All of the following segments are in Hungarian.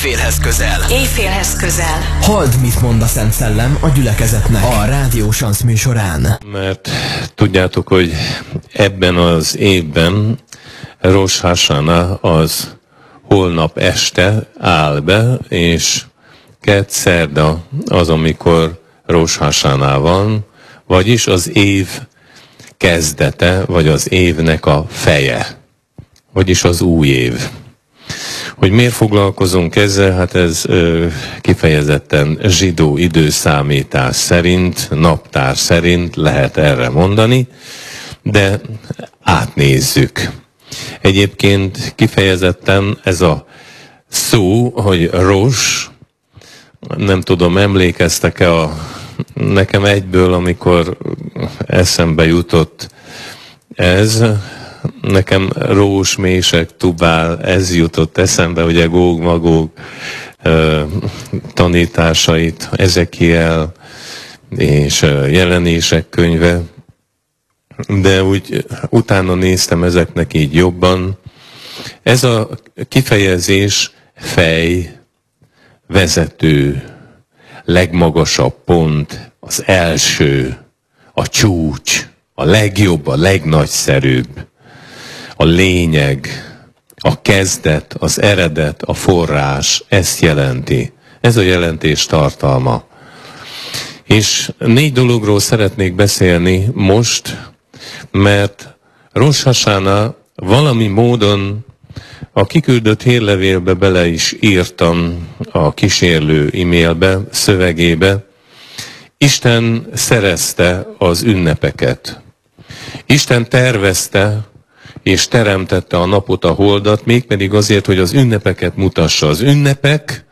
Éjfélhez közel. Éjfélhez közel. Halld, mit mond a Szent Szellem a gyülekezetnek a Rádió Sansz műsorán. Mert tudjátok, hogy ebben az évben Rosh Hashanah az holnap este áll be, és kedd szerda az, amikor Rosh Hashanah van, vagyis az év kezdete, vagy az évnek a feje, vagyis az új év. Hogy miért foglalkozunk ezzel? Hát ez kifejezetten zsidó időszámítás szerint, naptár szerint lehet erre mondani, de átnézzük. Egyébként kifejezetten ez a szó, hogy Rosh, nem tudom, emlékeztek-e nekem egyből, amikor eszembe jutott ez, nekem Rós, Mések, Tubál, ez jutott eszembe, ugye Góg, Magóg tanításait, Ezekiel és Jelenések könyve, de úgy utána néztem ezeknek így jobban. Ez a kifejezés fej, vezető, legmagasabb pont, az első, a csúcs, a legjobb, a legnagyszerűbb, a lényeg, a kezdet, az eredet, a forrás, ezt jelenti. Ez a jelentés tartalma. És 4 dologról szeretnék beszélni most, mert Rosh Hashanah valami módon a kiküldött hírlevélbe bele is írtam, a kísérlő e-mailbe, szövegébe. Isten szerezte az ünnepeket. Isten tervezte és teremtette a napot, a holdat, mégpedig azért, hogy az ünnepeket mutassa. Az ünnepek,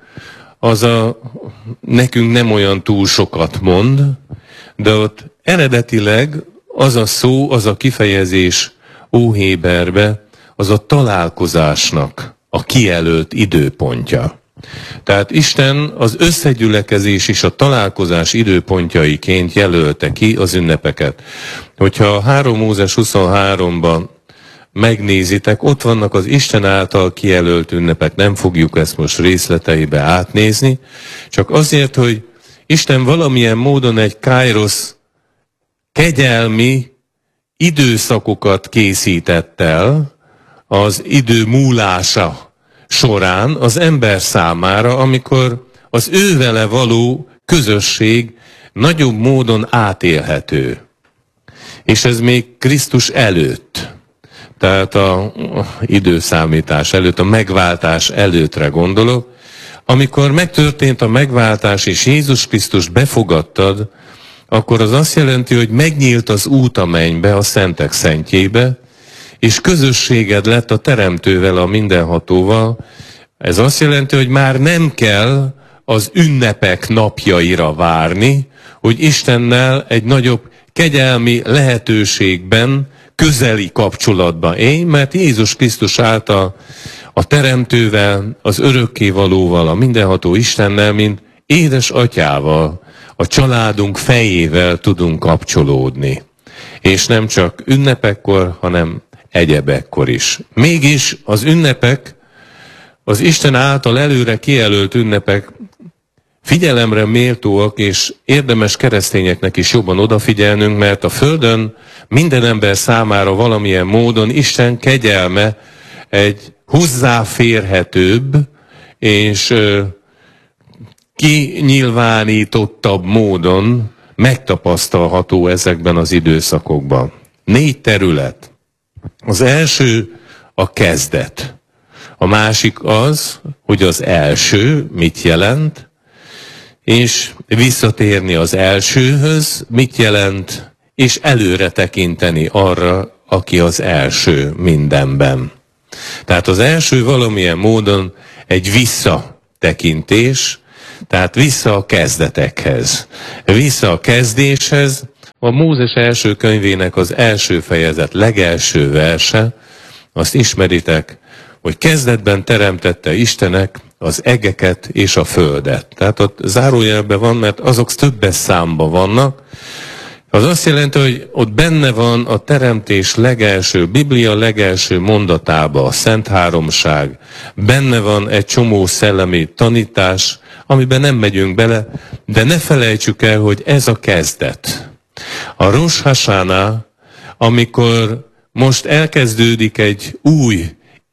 nekünk nem olyan túl sokat mond, de ott eredetileg az a szó, az a kifejezés óhéberbe, az a találkozásnak a kijelölt időpontja. Tehát Isten az összegyülekezés és a találkozás időpontjaiként jelölte ki az ünnepeket. Hogyha a 3 Mózes 23-ban megnézitek, ott vannak az Isten által kijelölt ünnepek, nem fogjuk ezt most részleteibe átnézni, csak azért, hogy Isten valamilyen módon egy káirosz kegyelmi időszakokat készített el az idő múlása során az ember számára, amikor az ővele való közösség nagyobb módon átélhető. És ez még Krisztus előtt, tehát a időszámítás előtt, a megváltás előttre gondolok, amikor megtörtént a megváltás és Jézus Krisztus befogadtad, akkor az azt jelenti, hogy megnyílt az út a mennybe, a szentek szentjébe, és közösséged lett a Teremtővel, a Mindenhatóval. Ez azt jelenti, hogy már nem kell az ünnepek napjaira várni, hogy Istennel egy nagyobb kegyelmi lehetőségben, közeli kapcsolatban élj, mert Jézus Krisztus által a Teremtővel, az Örökkévalóval, a Mindenható Istennel, mint édes atyával, a családunk fejével tudunk kapcsolódni. És nem csak ünnepekkor, hanem egyebekkor is. Mégis az ünnepek, az Isten által előre kijelölt ünnepek figyelemre méltóak, és érdemes keresztényeknek is jobban odafigyelnünk, mert a Földön minden ember számára valamilyen módon Isten kegyelme egy hozzáférhetőbb és kinyilvánítottabb módon megtapasztalható ezekben az időszakokban. 4 terület. Az első a kezdet. A másik az, hogy az első mit jelent, és visszatérni az elsőhöz mit jelent, és előre tekinteni arra, aki az első mindenben. Tehát az első valamilyen módon egy visszatekintés, tehát vissza a kezdetekhez, vissza a kezdéshez. A Mózes első könyvének az első fejezet legelső verse, azt ismeritek, hogy kezdetben teremtette Istenek az egeket és a földet. Tehát ott zárójelben van, mert azok többes számban vannak. Az azt jelenti, hogy ott benne van a teremtés legelső, Biblia legelső mondatába, a Szent Háromság. Benne van egy csomó szellemi tanítás, amiben nem megyünk bele, de ne felejtsük el, hogy ez a kezdet. A Rosh Hashanah, amikor most elkezdődik egy új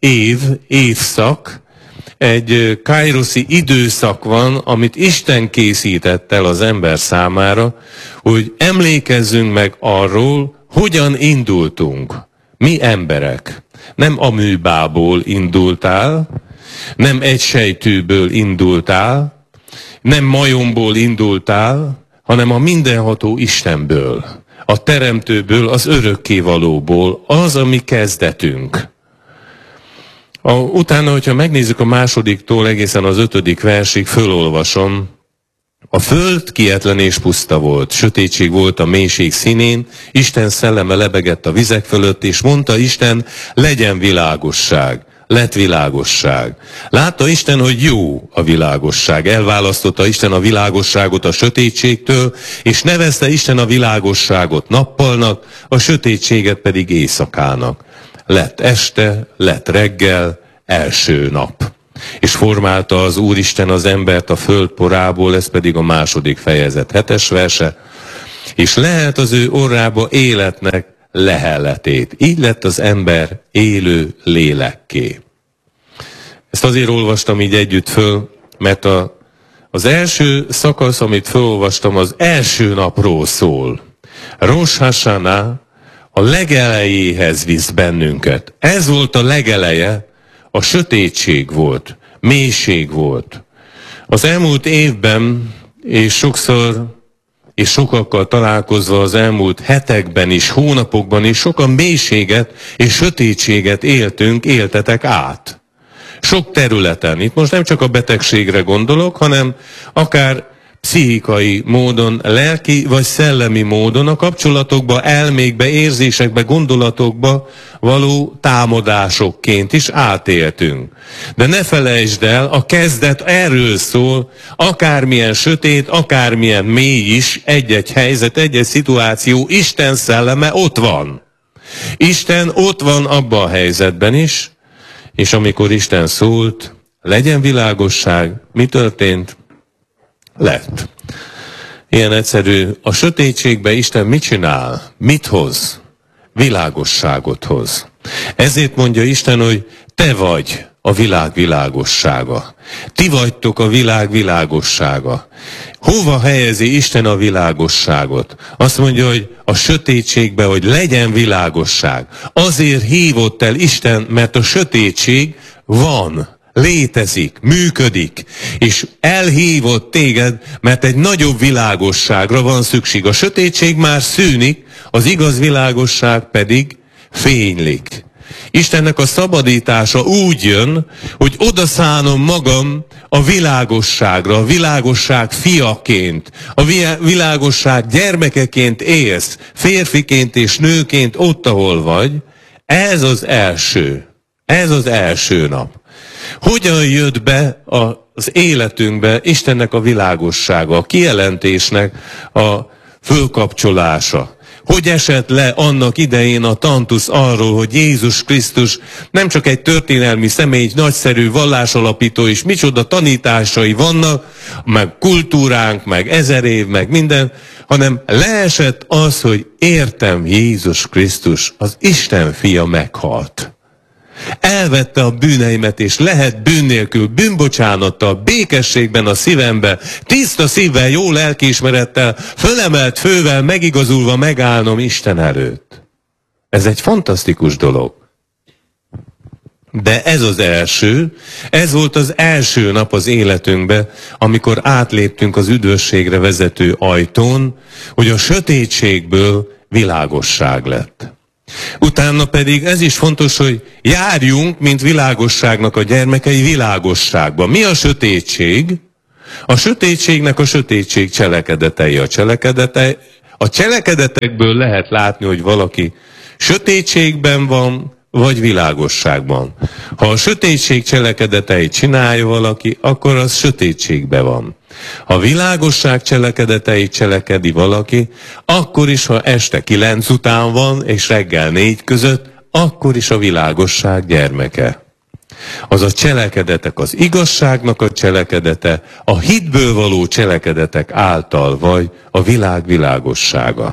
évszak, egy káiroszi időszak van, amit Isten készített el az ember számára, hogy emlékezzünk meg arról, hogyan indultunk. Mi emberek. Nem aműbából indultál, nem egysejtűből indultál, nem majomból indultál, hanem a mindenható Istenből, a teremtőből, az örökkévalóból, az a mi kezdetünk. Utána, hogyha megnézzük a másodiktól egészen az 5. versig, fölolvasom. A föld kietlen és puszta volt, sötétség volt a mélység színén, Isten szelleme lebegett a vizek fölött, és mondta Isten, legyen világosság. Lett világosság. Látta Isten, hogy jó a világosság. Elválasztotta Isten a világosságot a sötétségtől, és nevezte Isten a világosságot nappalnak, a sötétséget pedig éjszakának. Lett este, lett reggel, első nap. És formálta az Úristen az embert a föld porából, ez pedig a 2. fejezet 7. verse, és lehet az ő orrába életnek lehelletét. Így lett az ember élő lélekké. Ezt azért olvastam így együtt föl, mert az első szakasz, amit felolvastam, az első napról szól. Rosh Hashanah a legelejéhez visz bennünket. Ez volt a legeleje, a sötétség volt, mélység volt. Az elmúlt évben, és sokszor, és sokakkal találkozva az elmúlt hetekben is, hónapokban is sokan mélységet és sötétséget éltetek át. Sok területen. Itt most nem csak a betegségre gondolok, hanem akár pszichikai módon, lelki vagy szellemi módon a kapcsolatokba, elmékbe, érzésekbe, gondolatokba való támadásokként is átéltünk. De ne felejtsd el, a kezdet erről szól, akármilyen sötét, akármilyen mély is, egy-egy helyzet, egy-egy szituáció, Isten szelleme ott van. Isten ott van abban a helyzetben is, és amikor Isten szólt, legyen világosság, mi történt? Lett. Ilyen egyszerű. A sötétségbe Isten mit csinál? Mit hoz? Világosságot hoz. Ezért mondja Isten, hogy te vagy a világ világossága. Ti vagytok a világ világossága. Hova helyezi Isten a világosságot? Azt mondja, hogy a sötétségbe, hogy legyen világosság. Azért hívott el Isten, mert a sötétség van. Létezik, működik, és elhívott téged, mert egy nagyobb világosságra van szükség. A sötétség már szűnik, az igaz világosság pedig fénylik. Istennek a szabadítása úgy jön, hogy odaszánom magam a világosságra, a világosság fiaként, a világosság gyermekeként élsz, férfiként és nőként ott, ahol vagy. Ez az első nap. Hogyan jött be az életünkbe Istennek a világossága, a kijelentésnek a fölkapcsolása? Hogy esett le annak idején a tantusz arról, hogy Jézus Krisztus nem csak egy történelmi személy, egy nagyszerű vallásalapító, és micsoda tanításai vannak, meg kultúránk, meg 1000 év, meg minden, hanem leesett az, hogy értem, Jézus Krisztus, az Isten fia meghalt. Elvette a bűneimet, és lehet bűn nélkül, bűnbocsánattal, békességben a szívembe, tiszta szívvel, jó lelkiismerettel, fölemelt fővel, megigazulva megállnom Isten előtt. Ez egy fantasztikus dolog. De ez volt az első nap az életünkbe, amikor átléptünk az üdvösségre vezető ajtón, hogy a sötétségből világosság lett. Utána pedig ez is fontos, hogy járjunk, mint világosságnak a gyermekei, világosságba. Mi a sötétség? A sötétségnek a sötétség cselekedetei. A cselekedetekből lehet látni, hogy valaki sötétségben van, vagy világosságban. Ha a sötétség cselekedeteit csinálja valaki, akkor az sötétségben van. Ha világosság cselekedeteit cselekedi valaki, akkor is, ha este 9 után van és reggel 4 között, akkor is a világosság gyermeke. Az a cselekedetek az igazságnak a cselekedete, a hitből való cselekedetek által vagy a világ világossága.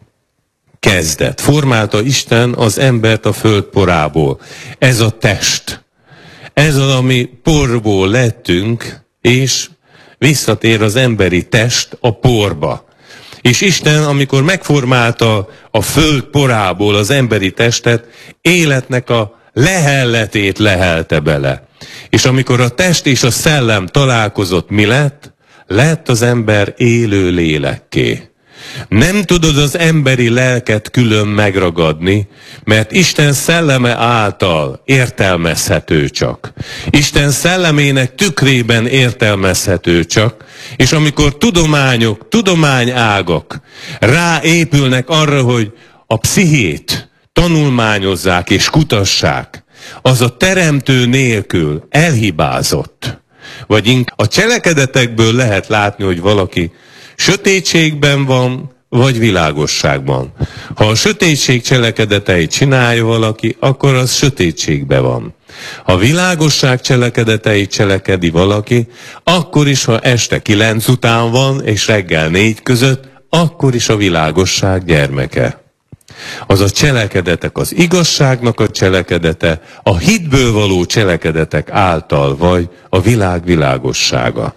Kezdet. Formálta Isten az embert a föld porából. Ez a test. Ez az, ami porból lettünk, és visszatér az emberi test a porba. És Isten, amikor megformálta a föld porából az emberi testet, életnek a lehelletét lehelte bele. És amikor a test és a szellem találkozott, mi lett? Lett az ember élő lélekké. Nem tudod az emberi lelket külön megragadni, mert Isten szelleme által értelmezhető csak. Isten szellemének tükrében értelmezhető csak, és amikor tudományok, tudományágak ráépülnek arra, hogy a pszichét tanulmányozzák és kutassák, az a teremtő nélkül elhibázott. Vagy inkább a cselekedetekből lehet látni, hogy valaki sötétségben van, vagy világosságban. Ha a sötétség cselekedeteit csinálja valaki, akkor az sötétségben van. Ha a világosság cselekedeteit cselekedi valaki, akkor is, ha este 9 után van, és reggel 4 között, akkor is a világosság gyermeke. Az a cselekedetek az igazságnak a cselekedete, a hitből való cselekedetek által vagy a világ világossága.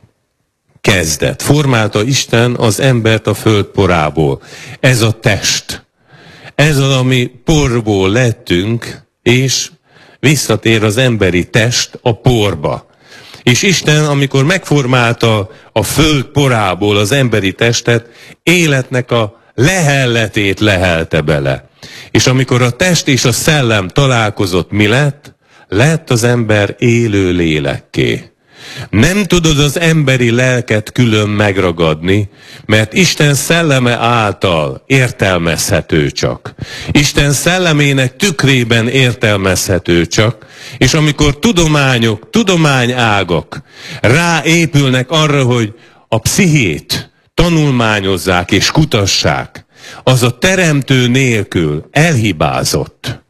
Kezdet. Formálta Isten az embert a föld porából. Ez a test. Ez az, ami porból lettünk, és visszatér az emberi test a porba. És Isten, amikor megformálta a föld porából az emberi testet, életnek a lehelletét lehelte bele. És amikor a test és a szellem találkozott, mi lett? Lett az ember élő lélekké. Nem tudod az emberi lelket külön megragadni, mert Isten szelleme által értelmezhető csak. Isten szellemének tükrében értelmezhető csak, és amikor tudományok, tudományágak ráépülnek arra, hogy a pszichét tanulmányozzák és kutassák, az a teremtő nélkül elhibázott.